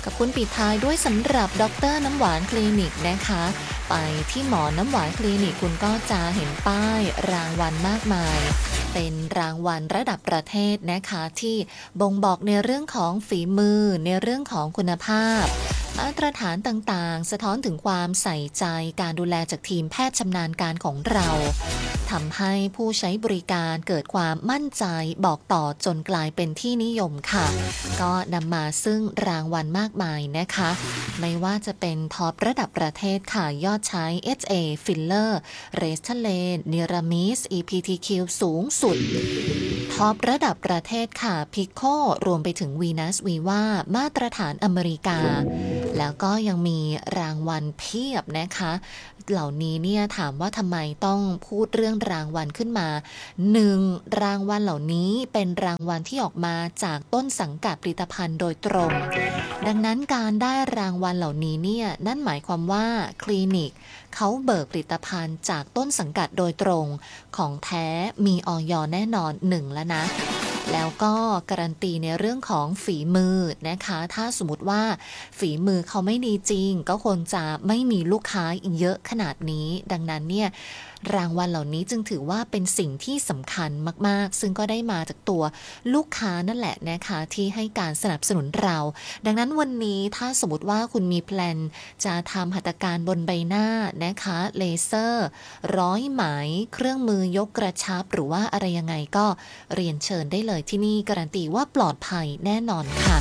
กับคุณปิดท้ายด้วยสำหรับดร.น้ำหวานคลินิกนะคะไปที่หมอน้ำหวานคลินิกคุณก็จะเห็นป้ายรางวัลมากมายเป็นรางวัลระดับประเทศนะคะที่บ่งบอกในเรื่องของฝีมือในเรื่องของคุณภาพมาตรฐานต่างๆสะท้อนถึงความใส่ใจการดูแลจากทีมแพทย์ชำนาญการของเราทำให้ผู้ใช้บริการเกิดความมั่นใจบอกต่อจนกลายเป็นที่นิยมค่ะก็นำมาซึ่งรางวัลมากมายนะคะไม่ว่าจะเป็นท็อประดับประเทศค่ะยอดใช้ HA Filler Restylane Niamis EPTQ สูงสุดท็อประดับประเทศค่ะ Pico รวมไปถึง Venus Viva มาตรฐานอเมริกาแล้วก็ยังมีรางวัลเพียบนะคะเหล่านี้เนี่ยถามว่าทำไมต้องพูดเรื่องรางวัลขึ้นมา1รางวัลเหล่านี้เป็นรางวัลที่ออกมาจากต้นสังกัดผลิตภัณฑ์โดยตรงดังนั้นการได้รางวัลเหล่านี้เนี่ยนั่นหมายความว่าคลินิกเขาเบิกผลิตภัณฑ์จากต้นสังกัดโดยตรงของแท้มีอย.แน่นอน1แล้วนะแล้วก็การันตีในเรื่องของฝีมือนะคะถ้าสมมติว่าฝีมือเขาไม่ดีจริงก็คงจะไม่มีลูกค้าเยอะขนาดนี้ดังนั้นเนี่ยรางวัลเหล่านี้จึงถือว่าเป็นสิ่งที่สำคัญมากๆซึ่งก็ได้มาจากตัวลูกค้านั่นแหละนะคะที่ให้การสนับสนุนเราดังนั้นวันนี้ถ้าสมมติว่าคุณมีแพลนจะทำหัตถการบนใบหน้านะคะเลเซอร์ร้อยไหมเครื่องมือยกกระชับหรือว่าอะไรยังไงก็เรียนเชิญได้เลยที่นี่การันตีว่าปลอดภัยแน่นอนค่ะ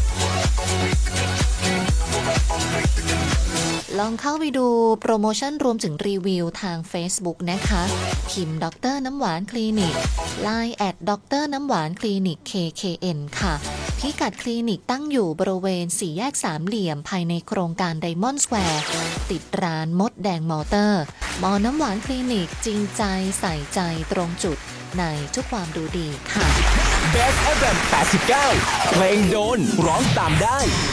ลองเข้าไปดูโปรโมชั่นรวมถึงรีวิวทาง Facebook นะคะพิมพ์ดร.น้ำหวานคลินิก LINE แอดดร.น้ำหวานคลินิก KKN ค่ะพิกัดคลินิกตั้งอยู่บริเวณ4แยกสามเหลี่ยมภายในโครงการ Diamond Square ติดร้านมดแดงมอเตอร์หมอน้ำหวานคลินิกจริงใจใส่ใจตรงจุดในทุกความดูดีค่ะ Best FM 89เพลงโดนร้องตามได้